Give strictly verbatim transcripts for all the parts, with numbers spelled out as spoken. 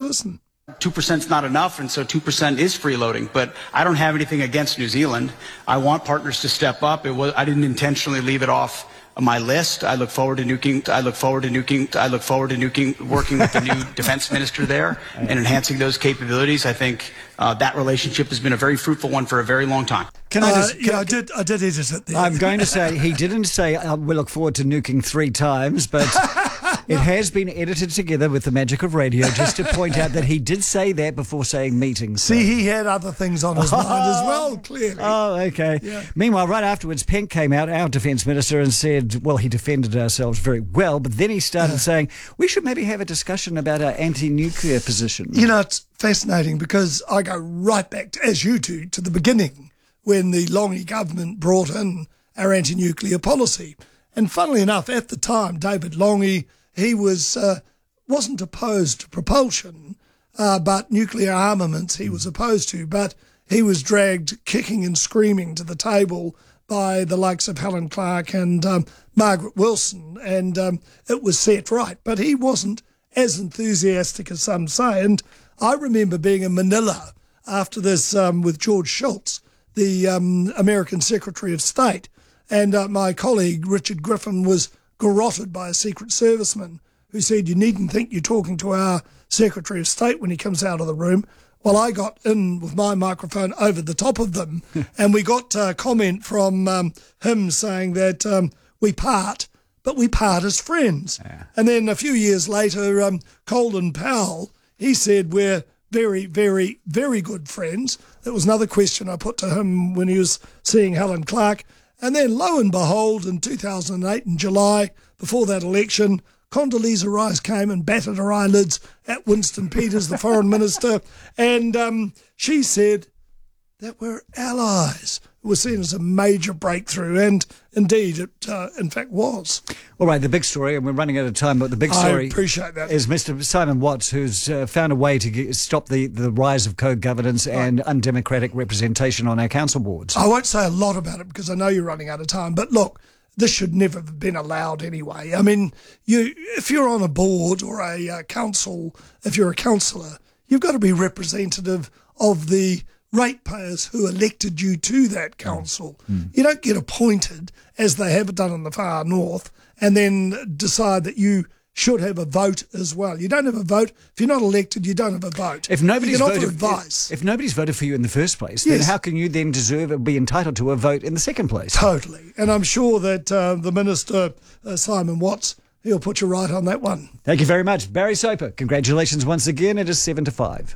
listen. two percent is not enough, and so two percent is freeloading. But I don't have anything against New Zealand. I want partners to step up. It was, I didn't intentionally leave it off my list. I look forward to nuking. I look forward to nuking. I look forward to nuking. Working with the new defense minister there and enhancing those capabilities. I think uh, that relationship has been a very fruitful one for a very long time. Can I just? Uh, yeah, I did. I did edit it there. I'm going to say he didn't say uh, we look forward to nuking three times, but it has been edited together with the magic of radio just to point out that he did say that before saying meetings. So. See, he had other things on his mind as well, clearly. Oh, okay. Yeah. Meanwhile, right afterwards, Penk came out, our defence minister, and said, well, he defended ourselves very well, but then he started yeah. saying, we should maybe have a discussion about our anti-nuclear position. You know, it's fascinating because I go right back, to, as you do, to the beginning when the Longy government brought in our anti-nuclear policy. And funnily enough, at the time, David Longy, he was, uh, wasn't opposed to propulsion, uh, but nuclear armaments he was opposed to. But he was dragged kicking and screaming to the table by the likes of Helen Clark and um, Margaret Wilson, and um, it was set right. But he wasn't as enthusiastic as some say. And I remember being in Manila after this um, with George Shultz, the um, American Secretary of State, and uh, my colleague Richard Griffin was garroted by a Secret Serviceman who said, you needn't think you're talking to our Secretary of State when he comes out of the room. Well, I got in with my microphone over the top of them, and we got a comment from um, him saying that um, we part, but we part as friends. Yeah. And then a few years later, um, Colin Powell, he said we're very, very, very good friends. That was another question I put to him when he was seeing Helen Clark. And then, lo and behold, in two thousand eight, in July, before that election, Condoleezza Rice came and battered her eyelids at Winston Peters, the foreign minister, and um, she said that we're allies. It was seen as a major breakthrough, and indeed it, uh, in fact, was. All right, the big story, and we're running out of time, but the big story I appreciate that. is Mister Simon Watts, who's uh, found a way to get, stop the, the rise of code governance right. and undemocratic representation on our council boards. I won't say a lot about it because I know you're running out of time, but look, this should never have been allowed anyway. I mean, you if you're on a board or a uh, council, if you're a councillor, you've got to be representative of the ratepayers who elected you to that council. Mm. You don't get appointed, as they have done in the far north, and then decide that you should have a vote as well. You don't have a vote. If you're not elected, you don't have a vote. If nobody's you can voted, offer advice. If, if nobody's voted for you in the first place, yes. then how can you then deserve or be entitled to a vote in the second place? Totally. And I'm sure that uh, the Minister, uh, Simon Watts, he'll put you right on that one. Thank you very much. Barry Soper, congratulations once again. It is seven to five.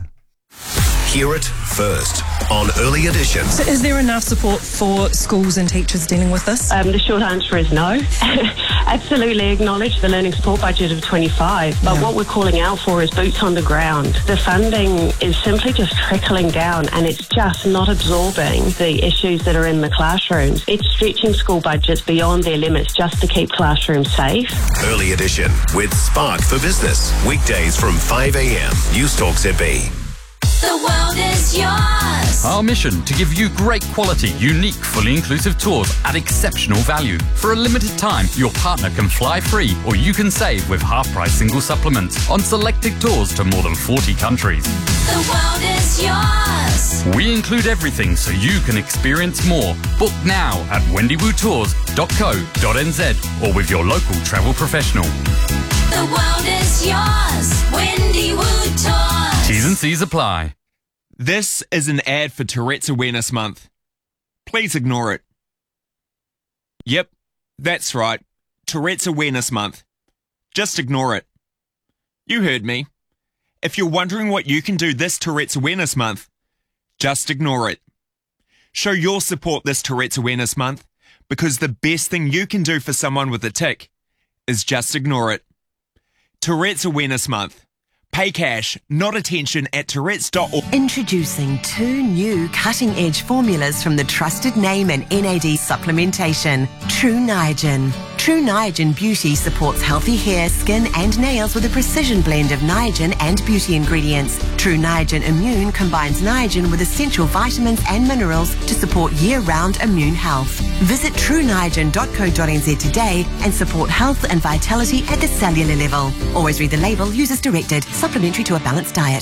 Hear it first on Early Edition. So is there enough support for schools and teachers dealing with this? Um, the short answer is no. Absolutely acknowledge the learning support budget of twenty-five, but yeah. what we're calling out for is boots on the ground. The funding is simply just trickling down and it's just not absorbing the issues that are in the classrooms. It's stretching school budgets beyond their limits just to keep classrooms safe. Early Edition with Spark for Business. Weekdays from five a.m. News Talk Z B. The world is yours. Our mission to give you great quality, unique, fully inclusive tours at exceptional value. For a limited time, your partner can fly free or you can save with half-price single supplements on selected tours to more than forty countries. The world is yours. We include everything so you can experience more. Book now at wendy woo tours dot co dot n z or with your local travel professional. The world is yours. Wendy Woo Tours. T's and C's apply. This is an ad for Tourette's Awareness Month. Please ignore it. Yep, that's right. Tourette's Awareness Month. Just ignore it. You heard me. If you're wondering what you can do this Tourette's Awareness Month, just ignore it. Show your support this Tourette's Awareness Month because the best thing you can do for someone with a tic is just ignore it. Tourette's Awareness Month. Pay cash, not attention at tourettes dot org. Introducing two new cutting-edge formulas from the trusted name in N A D supplementation, True Niagen. True Niagen Beauty supports healthy hair, skin and nails with a precision blend of Niagen and beauty ingredients. True Niagen Immune combines Niagen with essential vitamins and minerals to support year-round immune health. Visit true niagen dot co dot n z today and support health and vitality at the cellular level. Always read the label, use as directed. Supplementary to a balanced diet.